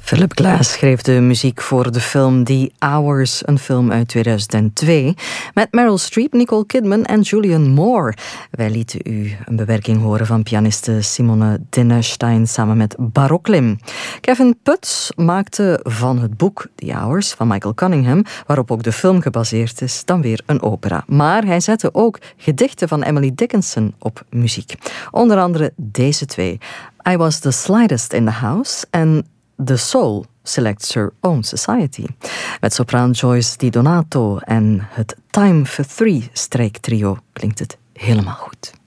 Philip Glass schreef de muziek voor de film The Hours, een film uit 2002, met Meryl Streep, Nicole Kidman en Julianne Moore. Wij lieten u een bewerking horen van pianiste Simone Dinnerstein samen met Baroklim. Kevin Putz maakte van het boek The Hours van Michael Cunningham, waarop ook de film gebaseerd is, dan weer een opera. Maar hij zette ook gedichten van Emily Dickinson op muziek. Onder andere deze twee. I Was the Slightest in the House en The Soul Selects Her Own Society. Met sopraan Joyce Di Donato en het Time for Three strijktrio klinkt het helemaal goed.